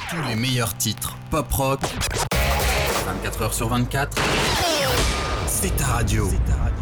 Tous les meilleurs titres pop-rock, 24 heures sur 24, c'est ta radio.